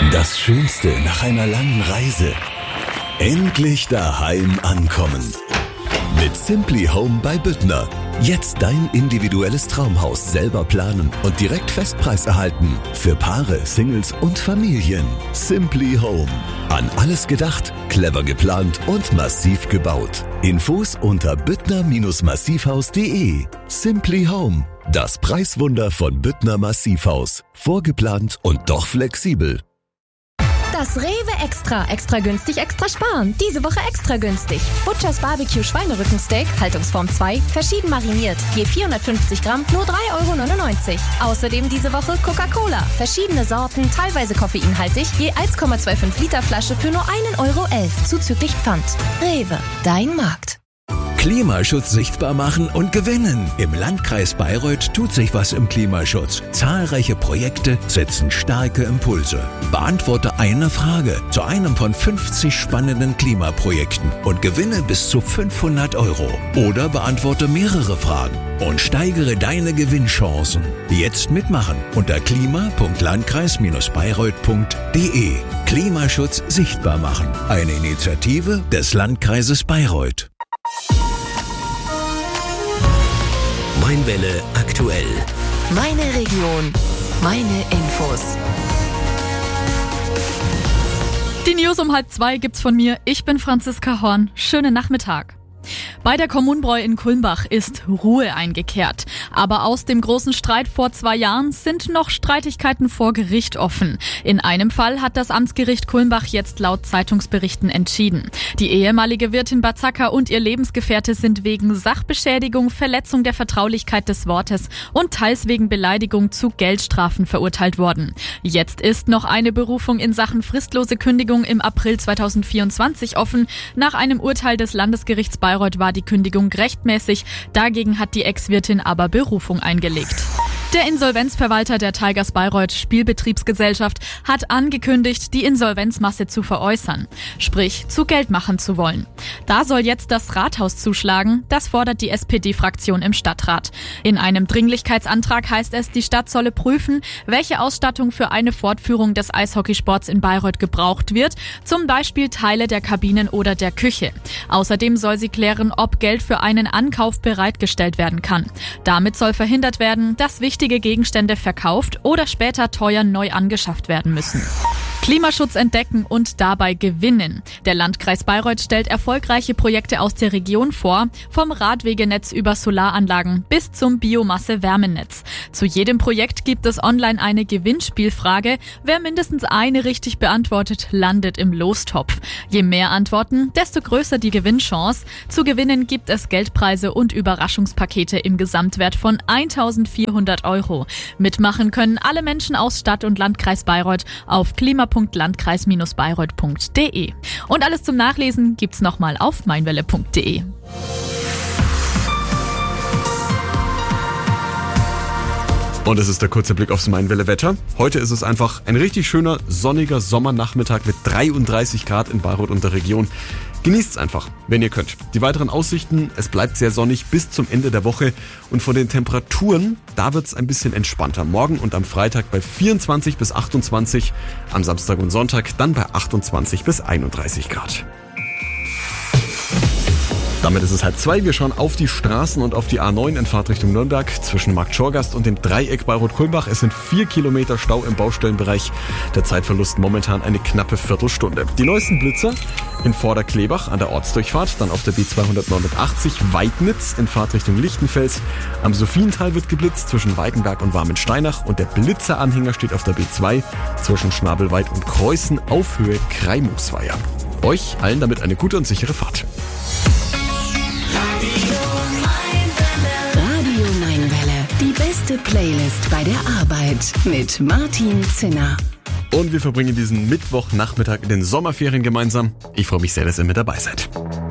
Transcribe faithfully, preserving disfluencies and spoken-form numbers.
Das Schönste nach einer langen Reise. Endlich daheim ankommen. Mit Simply Home bei Büttner. Jetzt dein individuelles Traumhaus selber planen und direkt Festpreis erhalten. Für Paare, Singles und Familien. Simply Home. An alles gedacht, clever geplant und massiv gebaut. Infos unter büttner massivhaus punkt de. Simply Home. Das Preiswunder von Büttner Massivhaus. Vorgeplant und doch flexibel. Das Rewe Extra. Extra günstig, extra sparen. Diese Woche extra günstig. Butchers Barbecue Schweinerückensteak, Haltungsform zwei, verschieden mariniert. Je vierhundertfünfzig Gramm, nur drei Euro neunundneunzig. Außerdem diese Woche Coca-Cola. Verschiedene Sorten, teilweise koffeinhaltig. Je eins Komma fünfundzwanzig Liter Flasche für nur ein Euro elf. Zuzüglich Pfand. Rewe, dein Markt. Klimaschutz sichtbar machen und gewinnen. Im Landkreis Bayreuth tut sich was im Klimaschutz. Zahlreiche Projekte setzen starke Impulse. Beantworte eine Frage zu einem von fünfzig spannenden Klimaprojekten und gewinne bis zu fünfhundert Euro. Oder beantworte mehrere Fragen und steigere deine Gewinnchancen. Jetzt mitmachen unter klima punkt landkreis bayreuth punkt de. Klimaschutz sichtbar machen. Eine Initiative des Landkreises Bayreuth. Mainwelle aktuell. Meine Region. Meine Infos. Die News um halb zwei gibt's von mir. Ich bin Franziska Horn. Schönen Nachmittag. Bei der Kommunbräu in Kulmbach ist Ruhe eingekehrt. Aber aus dem großen Streit vor zwei Jahren sind noch Streitigkeiten vor Gericht offen. In einem Fall hat das Amtsgericht Kulmbach jetzt laut Zeitungsberichten entschieden. Die ehemalige Wirtin Bazaka und ihr Lebensgefährte sind wegen Sachbeschädigung, Verletzung der Vertraulichkeit des Wortes und teils wegen Beleidigung zu Geldstrafen verurteilt worden. Jetzt ist noch eine Berufung in Sachen fristlose Kündigung im April zweitausendvierundzwanzig offen. Nach einem Urteil des Landesgerichts Bayreuth war die Kündigung rechtmäßig. Dagegen hat die Ex-Wirtin aber Berufung eingelegt. Der Insolvenzverwalter der Tigers Bayreuth Spielbetriebsgesellschaft hat angekündigt, die Insolvenzmasse zu veräußern, sprich zu Geld machen zu wollen. Da soll jetzt das Rathaus zuschlagen, das fordert die S P D-Fraktion im Stadtrat. In einem Dringlichkeitsantrag heißt es, die Stadt solle prüfen, welche Ausstattung für eine Fortführung des Eishockeysports in Bayreuth gebraucht wird, zum Beispiel Teile der Kabinen oder der Küche. Außerdem soll sie klären, ob Geld für einen Ankauf bereitgestellt werden kann. Damit soll verhindert werden, dass wichtige Gegenstände verkauft oder später teuer neu angeschafft werden müssen. Klimaschutz entdecken und dabei gewinnen. Der Landkreis Bayreuth stellt erfolgreiche Projekte aus der Region vor, vom Radwegenetz über Solaranlagen bis zum Biomasse-Wärmenetz. Zu jedem Projekt gibt es online eine Gewinnspielfrage. Wer mindestens eine richtig beantwortet, landet im Lostopf. Je mehr Antworten, desto größer die Gewinnchance. Zu gewinnen gibt es Geldpreise und Überraschungspakete im Gesamtwert von eintausendvierhundert Euro. Mitmachen können alle Menschen aus Stadt und Landkreis Bayreuth auf klima punkt landkreis bayreuth punkt de. Und alles zum Nachlesen gibt's nochmal auf mainwelle punkt de. Und es ist der kurze Blick aufs Mainwelle-Wetter. Heute ist es einfach ein richtig schöner, sonniger Sommernachmittag mit dreiunddreißig Grad in Bayreuth und der Region. Genießt es einfach, wenn ihr könnt. Die weiteren Aussichten, es bleibt sehr sonnig bis zum Ende der Woche. Und von den Temperaturen, da wird es ein bisschen entspannter. Morgen und am Freitag bei vierundzwanzig bis achtundzwanzig, am Samstag und Sonntag dann bei achtundzwanzig bis einunddreißig Grad. Damit ist es halb zwei. Wir schauen auf die Straßen und auf die A neun in Fahrtrichtung Nürnberg zwischen Markt Schorgast und dem Dreieck Bayreuth-Kulmbach. Es sind vier Kilometer Stau im Baustellenbereich. Der Zeitverlust momentan eine knappe Viertelstunde. Die neuesten Blitzer in Vorderklebach an der Ortsdurchfahrt, dann auf der B zweihundertneunundachtzig Weidnitz in Fahrtrichtung Lichtenfels. Am Sophiental wird geblitzt zwischen Weikenberg und Warmensteinach und der Blitzeranhänger steht auf der B zwei zwischen Schnabelweid und Kreußen auf Höhe Kreimusweier. Euch allen damit eine gute und sichere Fahrt. Die beste Playlist bei der Arbeit mit Martin Zinner. Und wir verbringen diesen Mittwochnachmittag in den Sommerferien gemeinsam. Ich freue mich sehr, dass ihr mit dabei seid.